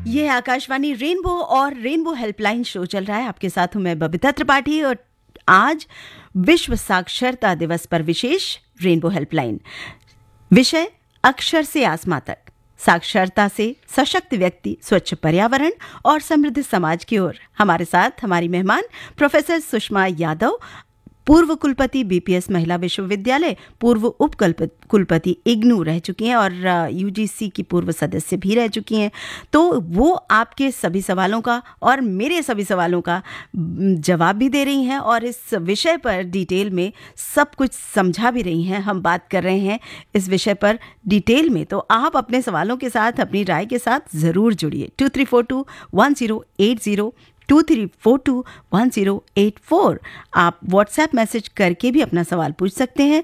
ये आकाशवाणी रेनबो और rainbow helpline show चल रहा है। आपके साथ हूं मैं बबीता त्रिपाठी और आज विश्व साक्षरता दिवस पर विशेष रेनबो हेल्पलाइन। विषय अक्षर से आसमां तक, साक्षरता से सशक्त व्यक्ति, स्वच्छ पर्यावरण और समृद्ध समाज की ओर। हमारे साथ हमारी मेहमान प्रोफेसर सुषमा यादव, पूर्व कुलपति बीपीएस महिला विश्वविद्यालय, पूर्व उप कुलपति इग्नू रह चुकी हैं और यूजीसी की पूर्व सदस्य भी रह चुकी हैं। तो वो आपके सभी सवालों का और मेरे सभी सवालों का जवाब भी दे रही हैं और इस विषय पर डिटेल में सब कुछ समझा भी रही हैं। हम बात कर रहे हैं इस विषय पर डिटेल में, तो आप अपने सवालों के साथ, अपनी राय के साथ ज़रूर जुड़िए। 23421080 23421084। आप व्हाट्सएप मैसेज करके भी अपना सवाल पूछ सकते हैं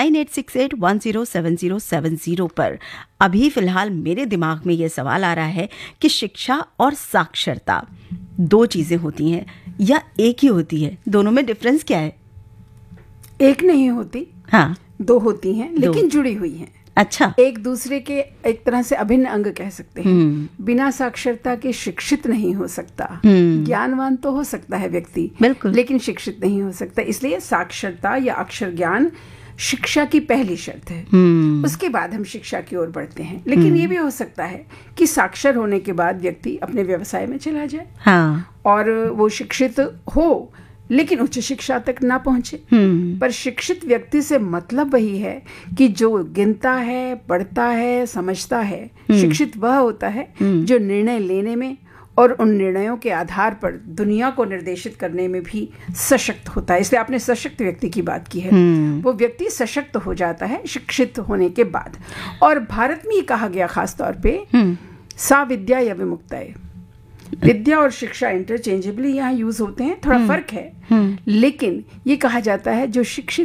9868107070 पर। अभी फ़िलहाल मेरे दिमाग में ये सवाल आ रहा है कि शिक्षा और साक्षरता दो चीज़ें होती हैं या एक ही होती है? दोनों में डिफरेंस क्या है? एक नहीं होती, हाँ, दो होती हैं, लेकिन जुड़ी हुई हैं। अच्छा, एक दूसरे के एक तरह से अभिन्न अंग कह सकते हैं। बिना साक्षरता के शिक्षित नहीं हो सकता। ज्ञानवान तो हो सकता है व्यक्ति, बिल्कुल, लेकिन शिक्षित नहीं हो सकता। इसलिए साक्षरता या अक्षर ज्ञान शिक्षा की पहली शर्त है। उसके बाद हम शिक्षा की ओर बढ़ते हैं। लेकिन ये भी हो सकता है कि साक्षर होने के बाद व्यक्ति अपने व्यवसाय में चला जाए, हाँ, और वो शिक्षित हो लेकिन उच्च शिक्षा तक ना पहुंचे। पर शिक्षित व्यक्ति से मतलब वही है कि जो गिनता है, पढ़ता है, समझता है। शिक्षित वह होता है जो निर्णय लेने में और उन निर्णयों के आधार पर दुनिया को निर्देशित करने में भी सशक्त होता है। इसलिए आपने सशक्त व्यक्ति की बात की है। वो व्यक्ति सशक्त हो जाता है शिक्षित होने के बाद। और भारत में ये कहा गया खास तौर पे, सा विद्या या विमुक्ताय। विद्या और शिक्षा इंटरचेंजेबली यहाँ यूज होते हैं, थोड़ा फर्क है, लेकिन ये कहा जाता है जो शिक्षित